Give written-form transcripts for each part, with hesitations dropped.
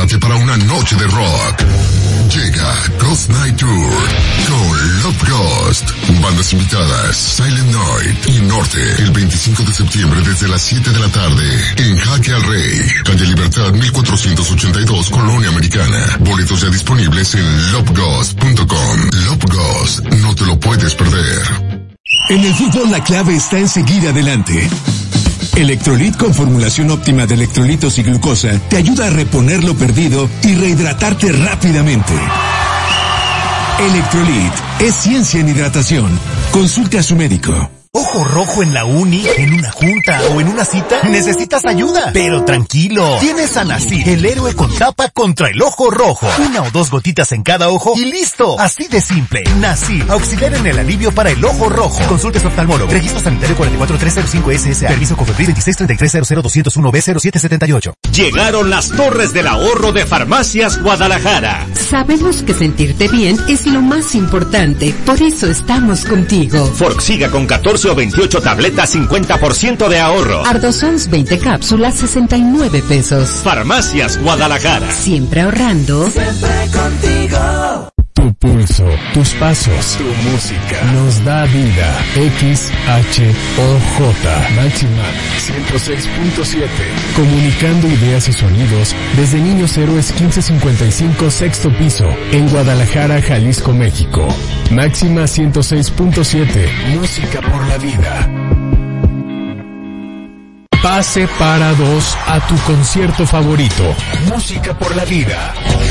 prepárate para una noche de rock. Llega Ghost Night Tour con Love Ghost. Bandas invitadas, Silent Night y Norte. El 25 de septiembre desde las 7 de la tarde en Jaque al Rey. Calle Libertad 1482, Colonia Americana. Boletos ya disponibles en loveghost.com. Love Ghost, no te lo puedes perder. En el fútbol la clave está en seguir adelante. Electrolit con formulación óptima de electrolitos y glucosa te ayuda a reponer lo perdido y rehidratarte rápidamente. Electrolit es ciencia en hidratación. Consulta a su médico. ¿Ojo rojo en la uni, en una junta o en una cita? ¿Necesitas ayuda? Pero tranquilo, tienes a Nasil, el héroe con tapa contra el ojo rojo. 1 o 2 gotitas en cada ojo y listo. Así de simple. Nasil, auxiliar en el alivio para el ojo rojo. Consulte su oftalmólogo. Registro sanitario 44305 SSA. Permiso Cofepris 263300201B0778. Llegaron las Torres del Ahorro de Farmacias Guadalajara. Sabemos que sentirte bien es lo más importante. Por eso estamos contigo. Forxiga con 14 o 28 tabletas, 50% de ahorro. Ardosons 20 cápsulas, 69 pesos. Farmacias Guadalajara. Siempre ahorrando. Siempre contigo. Tu pulso, tus pasos, tu música nos da vida. XHOJ Máxima 106.7. Comunicando ideas y sonidos desde Niños Héroes 1555 sexto piso en Guadalajara, Jalisco, México. Máxima 106.7. Música por la vida. Pase para 2 a tu concierto favorito. Música por la vida.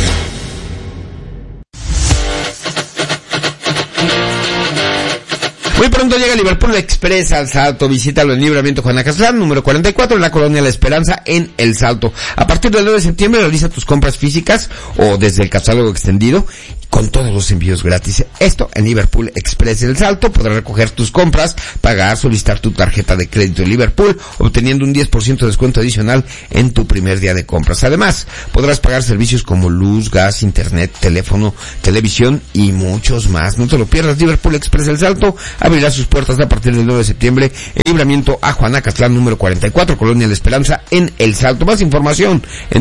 Muy pronto llega Liverpool Express al Salto. Visítalo en Libramiento Juana Castrán, número 44, en la Colonia La Esperanza, en El Salto. A partir del 9 de septiembre realiza tus compras físicas o desde el catálogo extendido con todos los envíos gratis. Esto en Liverpool Express El Salto. Podrás recoger tus compras, pagar, solicitar tu tarjeta de crédito en Liverpool, obteniendo un 10% de descuento adicional en tu primer día de compras. Además, podrás pagar servicios como luz, gas, internet, teléfono, televisión y muchos más. No te lo pierdas. Liverpool Express El Salto abrirá sus puertas a partir del 9 de septiembre en Libramiento a Juana Castrán, número 44, Colonia La Esperanza, en El Salto. Más información en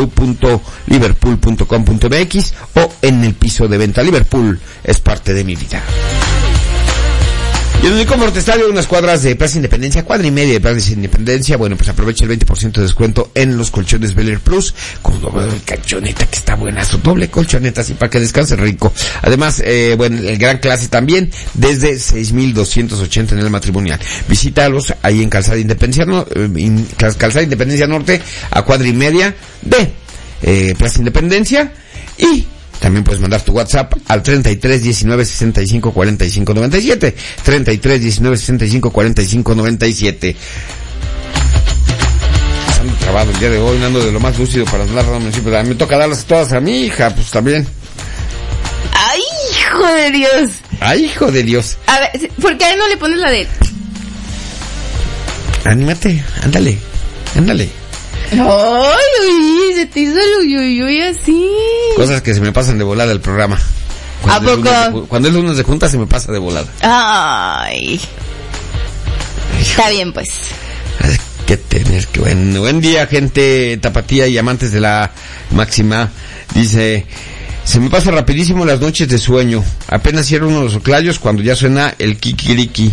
www.liverpool.com.mx o en el piso de venta. Liverpool es parte de mi vida. Y en el Comfort Estadio, unas cuadras de Plaza Independencia, cuadra y media de Plaza Independencia. Bueno, pues aprovecha el 20% de descuento en los colchones Bel Air Plus, con doble colchoneta que está buenazo, doble colchoneta así para que descanse rico. Además, bueno, el Gran Clase también, desde 6,280 en el matrimonial. Visítalos ahí en Calzada Independencia, Calzada Independencia Norte, a cuadra y media de Plaza Independencia. Y también puedes mandar tu WhatsApp al 33 19 65 45 97. 33 19 65 45 97. Ando trabado el día de hoy, ando de lo más lúcido para hablar. Me toca darlas todas a mi hija, pues también. ¡Ay, hijo de Dios! ¡Ay, hijo de Dios! A ver, ¿por qué a él no le pones la de...? Anímate, ándale. Ay, uy, se te hizo el uyuyuy así. Cosas que se me pasan de volada el programa. ¿A poco? Cuando es lunes de junta se me pasa de volada. Ay. Está bien, pues. Hay que tener que... Buen día, gente tapatía y amantes de la máxima. Dice... Se me pasa rapidísimo las noches de sueño. Apenas cierro uno de los oclayos cuando ya suena el kikiriki.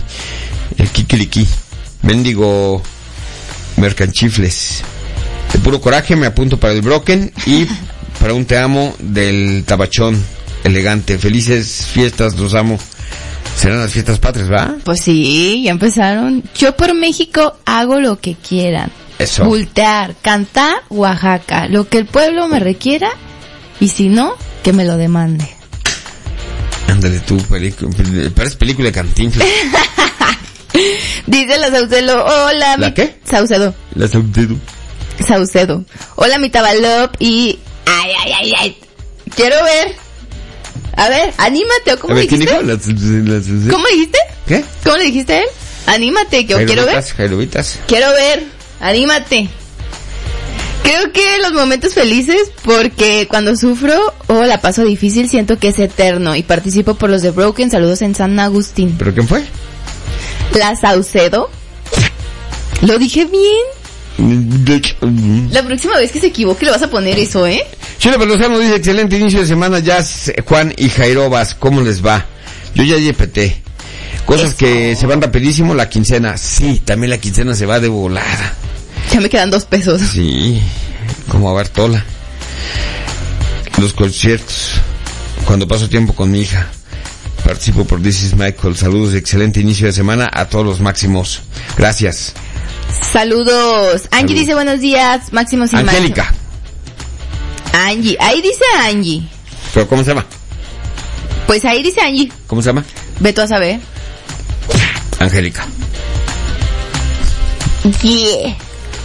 Mendigo mercanchifles. De puro coraje me apunto para el Broken y para un te amo del Tabachón elegante. Felices fiestas, los amo. Serán las fiestas patrias, ¿va? Pues sí, ya empezaron. Yo por México hago lo que quieran. Eso. Voltear, cantar, Oaxaca. Lo que el pueblo me requiera. Y si no, que me lo demande. Ándale tú, parece película de Cantinflas. Dice la Saucedo, hola. ¿La qué? Saucedo. La Saucedo. Hola, mi Tabalop y... Ay. Quiero ver. A ver, anímate, ¿o cómo le dijiste? ¿Cómo le dijiste? ¿Qué? ¿Cómo le dijiste a él? Anímate, que yo quiero ver. Jairobitas. Quiero ver. Anímate. Creo que los momentos felices, porque cuando sufro o la paso difícil, siento que es eterno. Y participo por los de Broken. Saludos en San Agustín. ¿Pero quién fue? La Saucedo. ¿Lo dije bien? La próxima vez que se equivoque le vas a poner eso, ¿eh? Chile Pelosano dice, excelente inicio de semana, Jazz, Juan y Jairobas, ¿cómo les va? Yo ya YPT. Cosas que se van rapidísimo, la quincena. Sí, también la quincena se va de volada. Ya me quedan 2 pesos. Sí, como a Bartola. Los conciertos, cuando paso tiempo con mi hija. Participo por This is Michael. Saludos de excelente inicio de semana a todos los máximos. Gracias. Saludos. Angie dice buenos días, máximos y Angélica. Angie, ahí dice Angie. ¿Pero cómo se llama? Pues ahí dice Angie. ¿Cómo se llama? Ve tú a saber. Angélica. Yeah.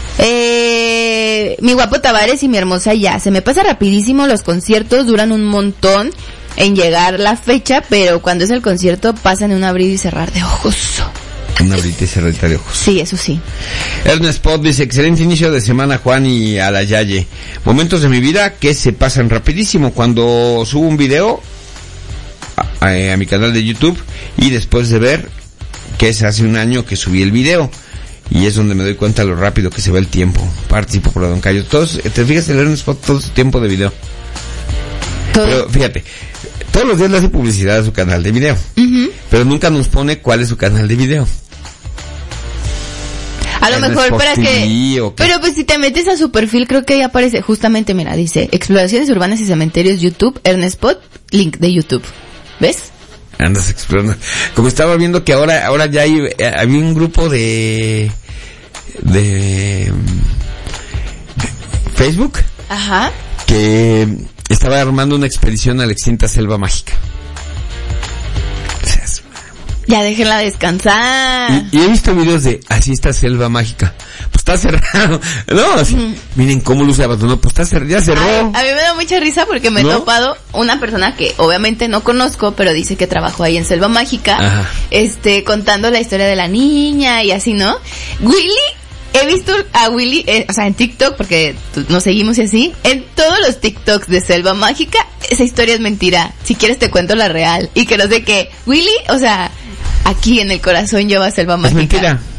Mi guapo Tavares y mi hermosa ya. Se me pasa rapidísimo, los conciertos duran un montón en llegar la fecha, pero cuando es el concierto pasan en un abrir y cerrar de ojos. Un abrir y cerrar de ojos. Sí, eso sí. Ernest Pot dice, excelente inicio de semana, Juan y a la Yaye. Momentos de mi vida que se pasan rapidísimo. Cuando subo un video a mi canal de YouTube y después de ver que es hace un año que subí el video. Y es donde me doy cuenta lo rápido que se va el tiempo. Participo por la Don Cayo. Todos, te fijas en Ernest Pot todo su tiempo de video. ¿Todo? Pero fíjate, todos los días le hace publicidad a su canal de video. Pero nunca nos pone cuál es su canal de video. A lo mejor para que... Pero pues si te metes a su perfil, creo que ahí aparece, justamente, mira, dice, Exploraciones Urbanas y Cementerios YouTube, Ernest Pot, link de YouTube. ¿Ves? Andas explorando. Como estaba viendo que ahora ya había un grupo de Facebook. Ajá. Que estaba armando una expedición a la extinta selva mágica. Ya déjenla descansar. Y he visto videos de así está selva mágica. Pues está cerrado. No, así, miren cómo luce abandonado. Pues está cerrado, ya cerró. Ay, a mí me da mucha risa porque me he topado una persona que obviamente no conozco, pero dice que trabajó ahí en Selva Mágica. Ajá. Contando la historia de la niña y así, ¿no? Willy, he visto a Willy, o sea, en TikTok, porque nos seguimos y así, en todos los TikToks de Selva Mágica, esa historia es mentira. Si quieres te cuento la real. Y que no sé qué. Willy, o sea, aquí en el corazón lleva Selva Mágica. Es mentira.